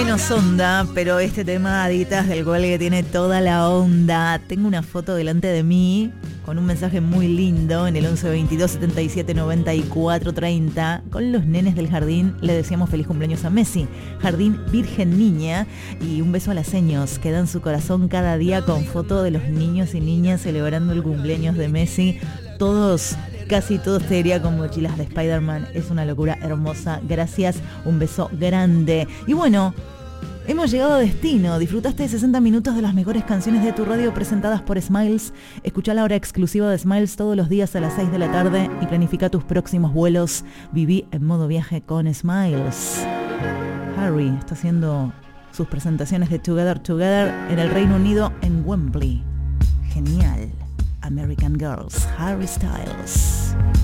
menos onda, pero este tema, Aditas, del cuelgue tiene toda la onda. Tengo una foto delante de mí con un mensaje muy lindo en el 11 22 77 94 30. Con los nenes del jardín le decíamos feliz cumpleaños a Messi. Jardín Virgen Niña, y un beso a las seños que dan su corazón cada día con foto de los niños y niñas celebrando el cumpleaños de Messi. Todos, casi todos, te diría, con mochilas de Spider-Man. Es una locura hermosa. Gracias, un beso grande. Y bueno, hemos llegado a destino. Disfrutaste de 60 minutos de las mejores canciones de tu radio presentadas por Smiles. Escuchá la hora exclusiva de Smiles todos los días a las 6 de la tarde y planifica tus próximos vuelos. Viví en modo viaje con Smiles. Harry está haciendo sus presentaciones de Together Together en el Reino Unido, en Wembley. Genial. American Girls, Harry Styles.